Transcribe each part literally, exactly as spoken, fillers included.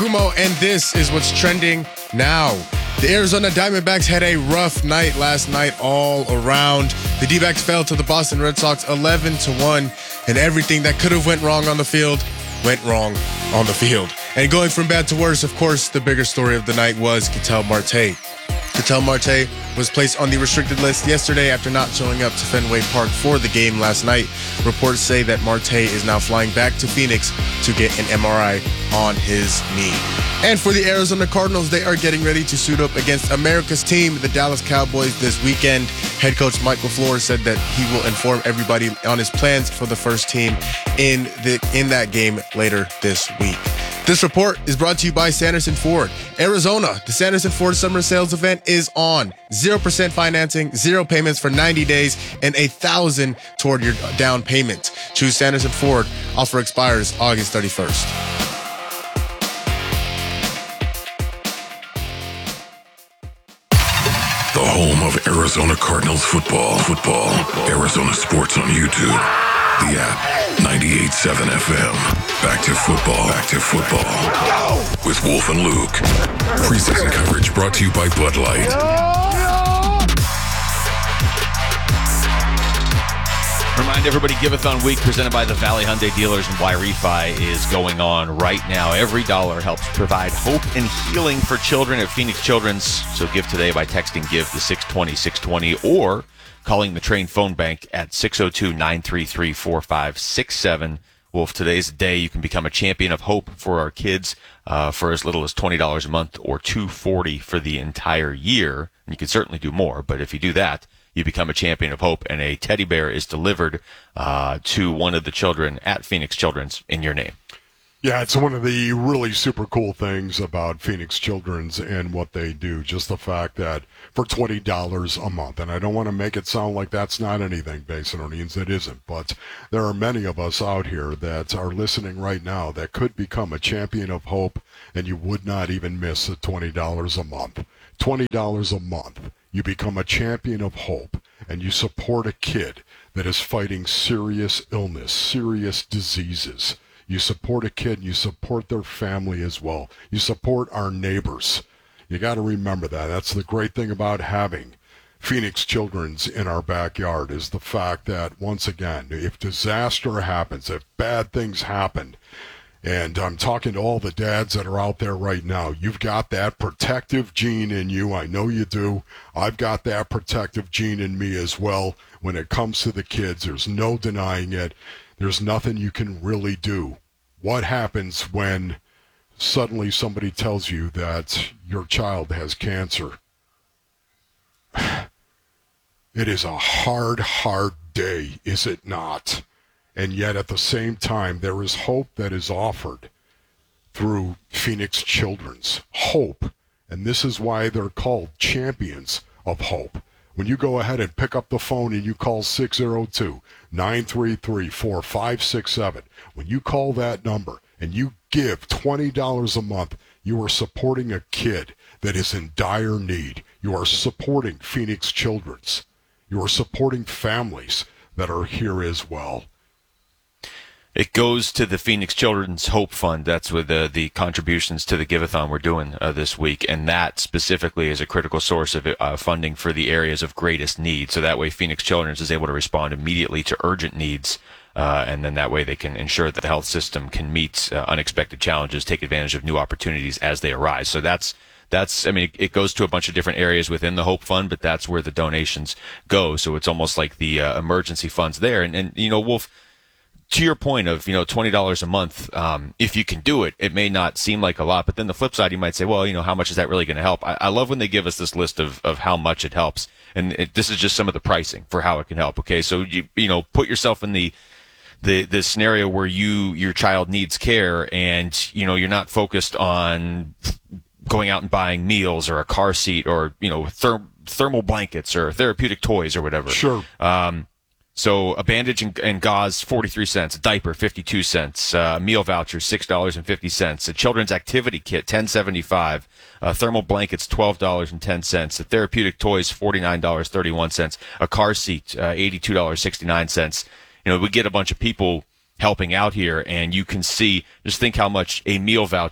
Kumo, and this is what's trending now. The Arizona Diamondbacks had a rough night last night all around. The D-backs fell to the Boston Red Sox eleven to one, and everything that could have went wrong on the field went wrong on the field. And going from bad to worse, of course, the bigger story of the night was Ketel Marte. Ketel Marte was placed on the restricted list yesterday after not showing up to Fenway Park for the game last night. Reports say that Marte is now flying back to Phoenix to get an M R I on his knee. And for the Arizona Cardinals, they are getting ready to suit up against America's team, the Dallas Cowboys, this weekend. Head coach Mike LaFleur said that he will inform everybody on his plans for the first team in the in that game later this week. This report is brought to you by Sanderson Ford. Arizona, the Sanderson Ford Summer Sales Event is on. zero percent financing, zero payments for ninety days, and one thousand dollars toward your down payment. Choose Sanderson Ford. Offer expires August thirty-first. The home of Arizona Cardinals football. Football. Arizona Sports on YouTube. The app. ninety-eight point seven F M. Back to football. Back to football. With Wolf and Luke. Preseason coverage brought to you by Bud Light. Remind everybody, Giveathon Week presented by the Valley Hyundai Dealers and Y Refi is going on right now. Every dollar helps provide hope and healing for children at Phoenix Children's. So give today by texting GIVE to six twenty, six twenty or calling the Train phone bank at six oh two, nine three three, four five six seven. Wolf, today's the day you can become a champion of hope for our kids uh, for as little as twenty dollars a month or two hundred forty dollars for the entire year. And you can certainly do more, but if you do that, you become a champion of hope, and a teddy bear is delivered uh, to one of the children at Phoenix Children's in your name. Yeah, it's one of the really super cool things about Phoenix Children's and what they do. Just the fact that for twenty dollars a month, and I don't want to make it sound like that's not anything, Basinonians, it isn't. But there are many of us out here that are listening right now that could become a champion of hope, and you would not even miss the twenty dollars a month. twenty dollars a month. You become a champion of hope, and you support a kid that is fighting serious illness, serious diseases. You support a kid, and you support their family as well. You support our neighbors. You got to remember that. That's the great thing about having Phoenix Children's in our backyard, is the fact that, once again, if disaster happens, if bad things happen, and I'm talking to all the dads that are out there right now, you've got that protective gene in you. I know you do. I've got that protective gene in me as well. When it comes to the kids, there's no denying it. There's nothing you can really do. What happens when suddenly somebody tells you that your child has cancer? It is a hard, hard day, is it not? And yet at the same time, there is hope that is offered through Phoenix Children's. Hope. And this is why they're called champions of hope. When you go ahead and pick up the phone and you call six oh two, nine three three, four five six seven, when you call that number and you give twenty dollars a month, you are supporting a kid that is in dire need. You are supporting Phoenix Children's. You are supporting families that are here as well. It goes to the Phoenix Children's Hope Fund. That's with the, the contributions to the Giveathon we're doing uh, this week. And that specifically is a critical source of uh, funding for the areas of greatest need. So that way Phoenix Children's is able to respond immediately to urgent needs. Uh, and then that way they can ensure that the health system can meet uh, unexpected challenges, take advantage of new opportunities as they arise. So that's, that's, I mean, it goes to a bunch of different areas within the Hope Fund, but that's where the donations go. So it's almost like the uh, emergency funds there. And, and, you know, Wolf, to your point of, you know, twenty dollars a month, um, if you can do it, it may not seem like a lot. But then the flip side, you might say, well, you know, how much is that really going to help? I, I love when they give us this list of, of how much it helps. And it, this is just some of the pricing for how it can help. Okay, so, you you know, put yourself in the, the, the scenario where you your child needs care and, you know, you're not focused on going out and buying meals or a car seat or, you know, therm, thermal blankets or therapeutic toys or whatever. Sure. Um, So a bandage and, and gauze, forty-three cents. A diaper, fifty-two cents. Uh, meal voucher, six dollars and fifty cents. A children's activity kit, ten seventy-five. Uh, thermal blankets, twelve dollars and ten cents. A therapeutic toys, forty-nine dollars and thirty-one cents. A car seat, uh, eighty-two dollars and sixty-nine cents. You know, we get a bunch of people helping out here, and you can see, just think how much a meal voucher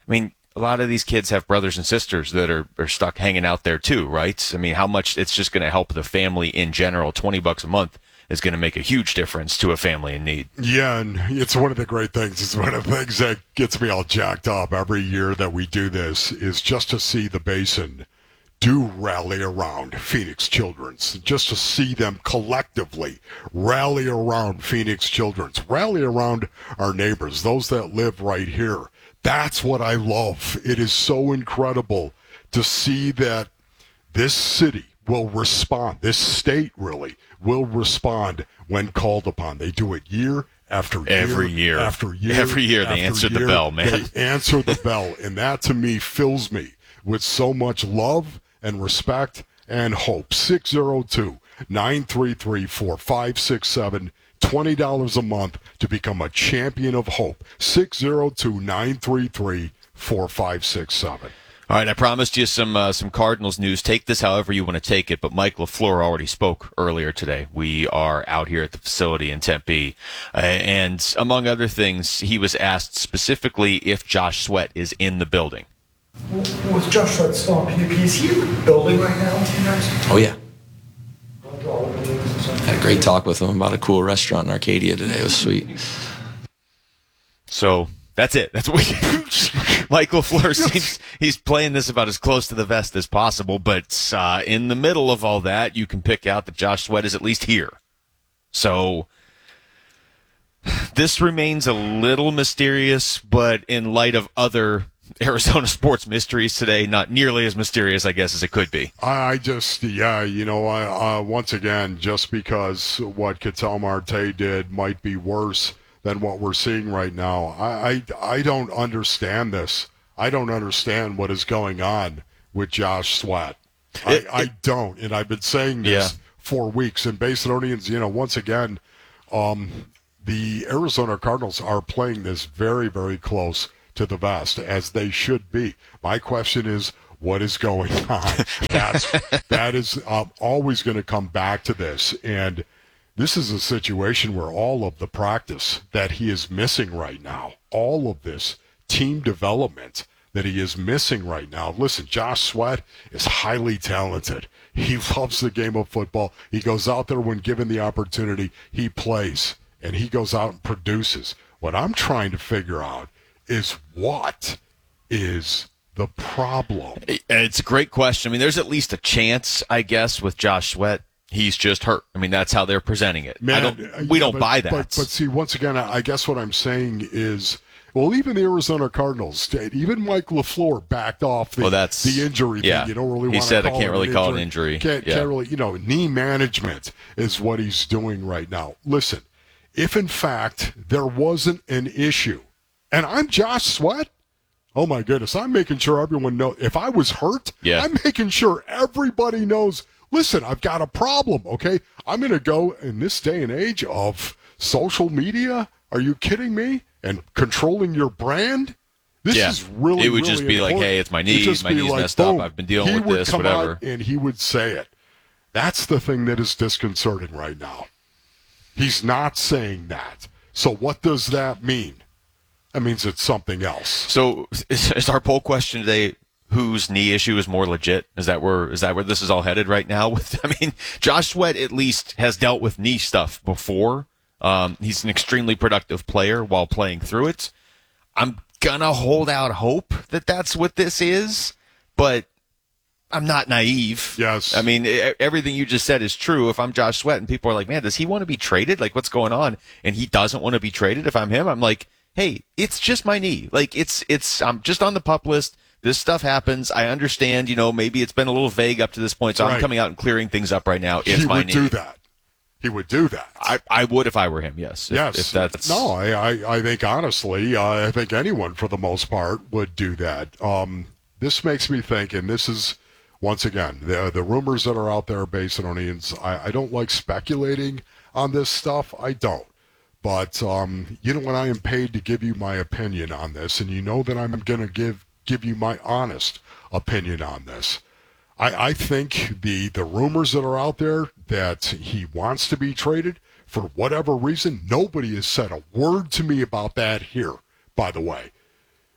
I mean, a lot of these kids have brothers and sisters that are, are stuck hanging out there too, right? I mean, how much it's just going to help the family in general. twenty bucks a month is going to make a huge difference to a family in need. Yeah, and it's one of the great things. It's one of the things that gets me all jacked up every year that we do this is just to see the Basin do rally around Phoenix Children's, just to see them collectively rally around Phoenix Children's, rally around our neighbors, those that live right here. That's what I love. It is so incredible to see that this city will respond, this state really will respond when called upon. They do it year after year. Every year. After year. Every year they answer the bell, man. They answer the bell, and that to me fills me with so much love and respect and hope. six oh two, nine three three, four five six seven, twenty dollars a month to become a champion of hope. six oh two, nine three three, four five six seven. All right, I promised you some uh, some Cardinals news. Take this however you want to take it, but Mike LaFleur already spoke earlier today. We are out here at the facility in Tempe, uh, and among other things, he was asked specifically if Josh Sweat is in the building. With Josh Sweat still on P U P, is he in the building right now with you guys? Oh, yeah. Had a great talk with him about a cool restaurant in Arcadia today. It was sweet. So that's it. That's what we, Mike LaFleur seems he's playing this about as close to the vest as possible. But uh, in the middle of all that, you can pick out that Josh Sweat is at least here. So this remains a little mysterious, but in light of other Arizona sports mysteries today, not nearly as mysterious, I guess, as it could be. I just, yeah, you know, I, uh, once again, just because what Ketel Marte did might be worse than what we're seeing right now, I, I, I don't understand this. I don't understand what is going on with Josh Sweat. I, It- I don't, and I've been saying this Yeah. for weeks. And Basinonians, you know, once again, um, the Arizona Cardinals are playing this very, very close to the vest, as they should be. My question is, what is going on? That's, that is um, always going to come back to this. And this is a situation where all of the practice that he is missing right now, all of this team development that he is missing right now. Listen, Josh Sweat is highly talented. He loves the game of football. He goes out there when given the opportunity, he plays, and he goes out and produces. What I'm trying to figure out is what is the problem? It's a great question. I mean, there's at least a chance, I guess, with Josh Sweat. He's just hurt. I mean, that's how they're presenting it. Man, I don't, we yeah, don't but, buy that. But, but see, once again, I I guess what I'm saying is, well, even the Arizona Cardinals, even Mike LaFleur backed off the, Well, that's- the injury yeah. thing. You don't really He want said, to "I call can't it really an call it injury. an injury." Can't, Yeah. can't really, you know, knee management is what he's doing right now. Listen, if in fact there wasn't an issue, and I'm Josh Sweat, oh my goodness, I'm making sure everyone knows. If I was hurt, Yeah. I'm making sure everybody knows, listen, I've got a problem, okay? I'm going to go in this day and age of social media. Are you kidding me? And controlling your brand? This Yeah. is really, It would really just be like, important. hey, it's my It'd knee, just my be knee's like, messed up, boom. I've been dealing He with would this, come whatever. out and he would say it. That's the thing that is disconcerting right now. He's not saying that. So what does that mean? That means it's something else. So is, is our poll question today, whose knee issue is more legit? Is that where is that where this is all headed right now? With I mean, Josh Sweat at least has dealt with knee stuff before. Um, he's an extremely productive player while playing through it. I'm gonna hold out hope that that's what this is, but I'm not naive. Yes. I mean, e- everything you just said is true. If I'm Josh Sweat and people are like, man, does he want to be traded? Like, what's going on? And he doesn't want to be traded. If I'm him, I'm like, hey, it's just my knee. Like, it's, it's, I'm just on the PUP list. This stuff happens. I understand, you know, maybe it's been a little vague up to this point. So Right. I'm coming out and clearing things up right now. It's he my would knee. do that. He would do that. I, I would if I were him. Yes. If, yes. If that's no, I, I, I think honestly, uh, I think anyone for the most part would do that. Um, this makes me think, and this is, once again, the the rumors that are out there, Basinonians, I, I don't like speculating on this stuff. I don't. But, um, you know, when I am paid to give you my opinion on this, and you know that I'm going to give give you my honest opinion on this, I, I think the, the rumors that are out there that he wants to be traded, for whatever reason, nobody has said a word to me about that here, by the way.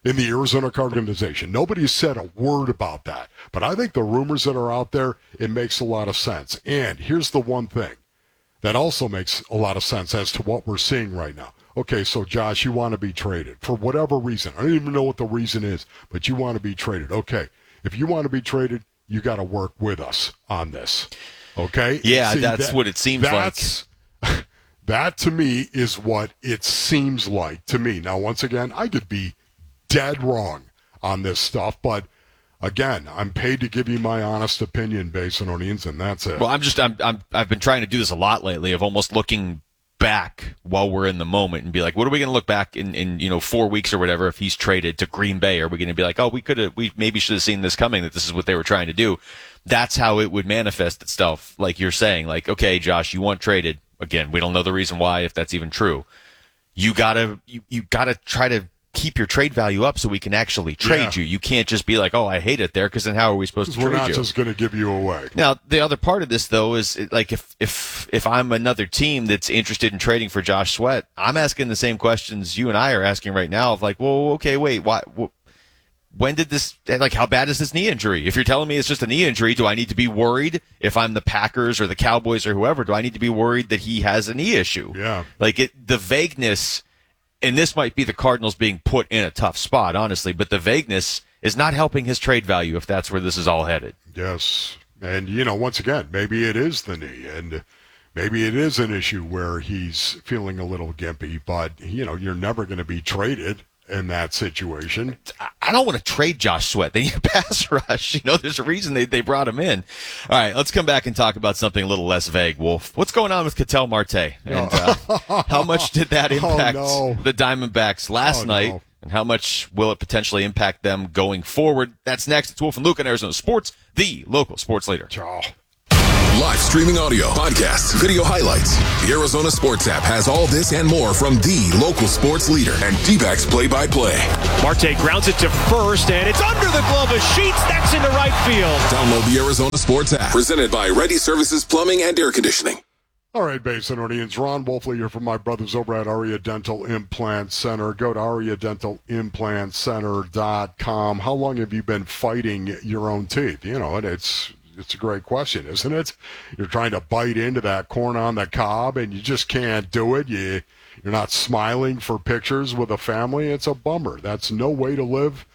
in the Arizona Cardinals organization. Nobody said a word about that. But I think the rumors that are out there, it makes a lot of sense. And here's the one thing that also makes a lot of sense as to what we're seeing right now. Okay, so Josh, you want to be traded for whatever reason. I don't even know what the reason is, but you want to be traded. Okay, if you want to be traded, you got to work with us on this. Okay? Yeah, See, that's that, what it seems that's, like. That, to me, is what it seems like to me. Now, once again, I could be dead wrong on this stuff, but again, I'm paid to give you my honest opinion, Basinonians, and that's it. Well, I'm just I'm I'm I've been trying to do this a lot lately, of almost looking back while we're in the moment and be like, what are we going to look back in, in you know four weeks or whatever if he's traded to Green Bay? Are we going to be like, oh, we could have we maybe should have seen this coming, that this is what they were trying to do? That's how it would manifest itself, like you're saying. Like, okay, Josh, you want traded again? We don't know the reason why, if that's even true. You gotta you you gotta try to keep your trade value up so we can actually trade Yeah. you. You can't just be like, oh, I hate it there, because then how are we supposed to We're trade not you? just going to give you away. Now, the other part of this, though, is like if if if I'm another team that's interested in trading for Josh Sweat, I'm asking the same questions you and I are asking right now of like, well, okay, wait, why? Wh- when did this, like, how bad is this knee injury? If you're telling me it's just a knee injury, do I need to be worried? If I'm the Packers or the Cowboys or whoever, do I need to be worried that he has a knee issue? Yeah. Like, it, the vagueness, and this might be the Cardinals being put in a tough spot, honestly, but the vagueness is not helping his trade value if that's where this is all headed. Yes. And, you know, once again, maybe it is the knee, and maybe it is an issue where he's feeling a little gimpy, but, you know, you're never going to be traded in that situation. I don't want to trade Josh Sweat. They need a pass rush. You know, there's a reason they, they brought him in. All right, let's come back and talk about something a little less vague, Wolf. What's going on with Ketel Marte? And uh, how much did that impact oh, no. the Diamondbacks last Oh, night? no. And how much will it potentially impact them going forward? That's next. It's Wolf and Luke on Arizona Sports, the local sports leader. Ciao. Live streaming audio, podcasts, video highlights. The Arizona Sports app has all this and more from the local sports leader and D-backs play-by-play. Marte grounds it to first, and it's under the glove of Sheets. That's into right field. Download the Arizona Sports app. Presented by Ready Services Plumbing and Air Conditioning. All right, Basinonians, Ron Wolfley here from my brothers over at Aria Dental Implant Center. Go to aria dental implant center dot com. How long have you been fighting your own teeth? You know, and it's it's a great question, isn't it? You're trying to bite into that corn on the cob, and you just can't do it. You, you're not smiling for pictures with a family. It's a bummer. That's no way to live.